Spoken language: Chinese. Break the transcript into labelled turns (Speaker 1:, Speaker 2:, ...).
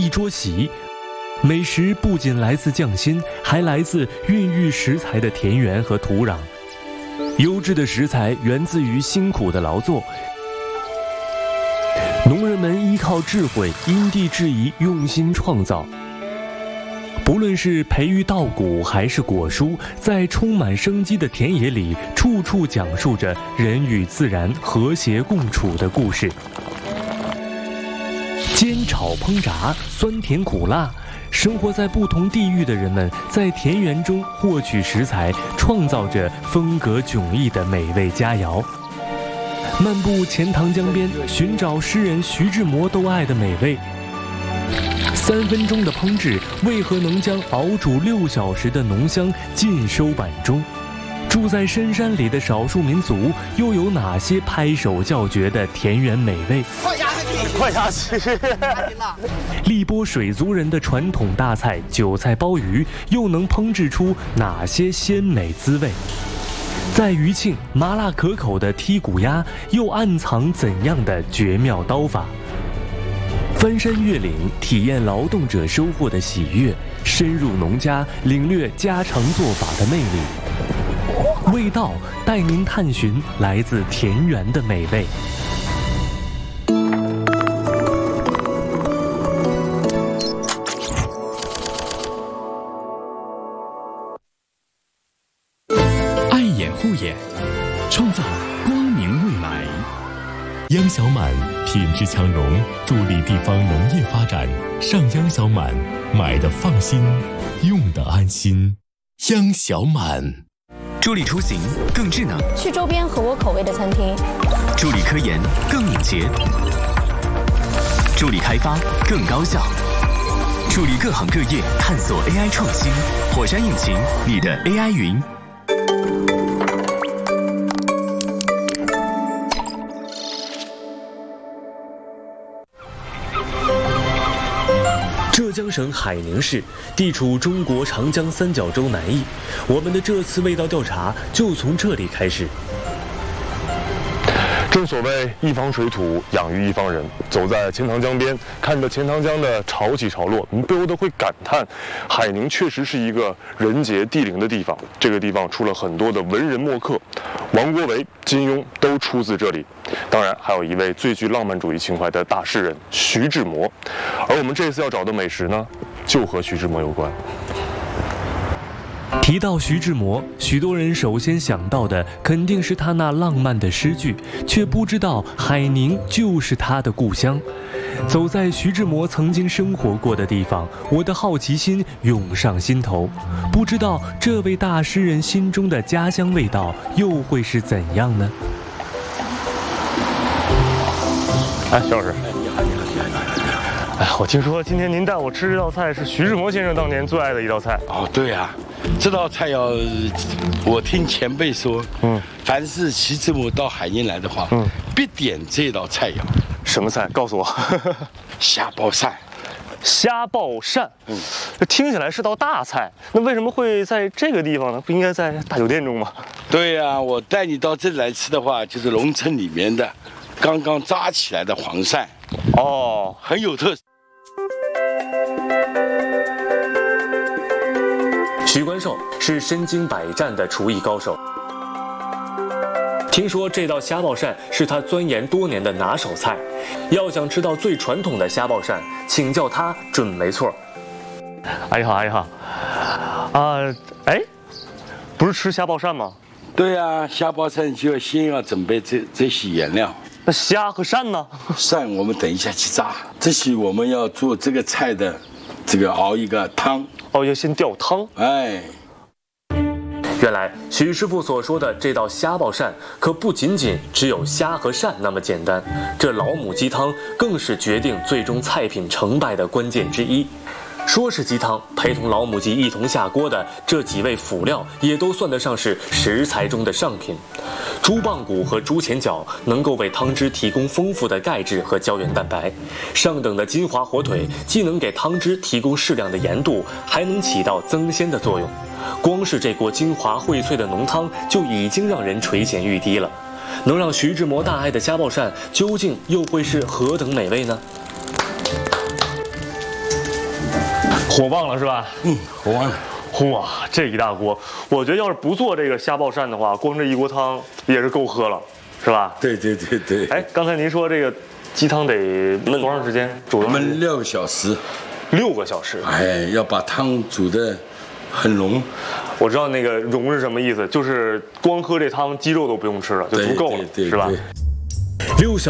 Speaker 1: 一桌席。美食不仅来自匠心，还来自孕育食材的田园和土壤。优质的食材源自于辛苦的劳作，农人们依靠智慧，因地制宜，用心创造。不论是培育稻谷还是果蔬，在充满生机的田野里，处处讲述着人与自然和谐共处的故事。煎炒烹炸，酸甜苦辣，生活在不同地域的人们在田园中获取食材，创造着风格迥异的美味佳肴。漫步钱塘江边，寻找诗人徐志摩都爱的美味。3分钟的烹制，为何能将熬煮6小时的浓香尽收碗中？住在深山里的少数民族，又有哪些拍手叫绝的田园美味？
Speaker 2: 快下去！
Speaker 1: 荔波水族人的传统大菜韭菜鲍鱼，又能烹制出哪些鲜美滋味？在余庆，麻辣可口的剔骨鸭，又暗藏怎样的绝妙刀法？翻山越岭，体验劳动者收获的喜悦；深入农家，领略家常做法的魅力。味道带您探寻来自田园的美味。
Speaker 3: 爱眼护眼，创造光明未来。央小满品质强农，助力地方农业发展。上央小满，买的放心，用的安心。央小满。
Speaker 4: 助力出行更智能，
Speaker 5: 去周边合我口味的餐厅；
Speaker 4: 助力科研更敏捷，助力开发更高效，助力各行各业探索 AI 创新。火山引擎，你的 AI 云。
Speaker 1: 浙江省海宁市地处中国长江三角洲南翼，我们的这次味道调查就从这里开始。
Speaker 2: 正所谓一方水土养育一方人，走在钱塘江边，看着钱塘江的潮起潮落，你不由得会感叹，海宁确实是一个人杰地灵的地方。这个地方出了很多的文人墨客，王国维、金庸都出自这里。当然，还有一位最具浪漫主义情怀的大诗人徐志摩。而我们这次要找的美食呢，就和徐志摩有关。
Speaker 1: 提到徐志摩，许多人首先想到的肯定是他那浪漫的诗句，却不知道海宁就是他的故乡。走在徐志摩曾经生活过的地方，我的好奇心涌上心头，不知道这位大诗人心中的家乡味道又会是怎样呢？
Speaker 2: 哎，徐老师。哎，我听说今天您带我吃这道菜是徐志摩先生当年最爱的一道菜。
Speaker 6: 哦，对啊，这道菜我听前辈说，凡是徐志摩到海宁来的话，必点这道菜肴。
Speaker 2: 什么菜？告诉我。
Speaker 6: 虾包鳝。
Speaker 2: 虾包鳝，这听起来是道大菜，那为什么会在这个地方呢？不应该在大酒店中吗？
Speaker 6: 对呀，我带你到这里来吃的话，就是农村里面的刚刚扎起来的黄鳝。哦，很有特色。
Speaker 1: 徐关寿是身经百战的厨艺高手，听说这道虾包鳝是他钻研多年的拿手菜。要想吃到最传统的虾包鳝，请教他准没错。
Speaker 2: 阿姨好，阿姨好。哎，不是吃虾包鳝吗？
Speaker 6: 对呀，虾包鳝就要先要准备这些原料。
Speaker 2: 那虾和鳝呢？
Speaker 6: 鳝我们等一下去炸。这些我们要做这个菜的，这个熬一个汤。
Speaker 2: 哦，要先吊汤。
Speaker 6: 哎，
Speaker 1: 原来徐师傅所说的这道虾包鳝，可不仅仅只有虾和鳝那么简单。这老母鸡汤更是决定最终菜品成败的关键之一。说是鸡汤，陪同老母鸡一同下锅的这几味辅料，也都算得上是食材中的上品。猪棒骨和猪前脚能够为汤汁提供丰富的钙质和胶原蛋白，上等的金华火腿既能给汤汁提供适量的盐度，还能起到增鲜的作用。光是这锅精华荟萃的浓汤就已经让人垂涎欲滴了。能让徐志摩大爱的虾包鳝，究竟又会是何等美味呢？ 火旺了是吧？
Speaker 6: 火旺了。
Speaker 1: 哇，这一大锅，我觉得要是不做这个虾爆鳝的话，光这一锅汤也是够喝了，是吧？
Speaker 6: 对。
Speaker 1: 哎，刚才您说这个鸡汤得焖多长时间？煮
Speaker 6: 焖6个小时。
Speaker 1: 6个小时。
Speaker 6: 哎，要把汤煮得很浓。
Speaker 1: 我知道那个浓是什么意思，就是光喝这汤，鸡肉都不用吃了，就足够了，是吧？6小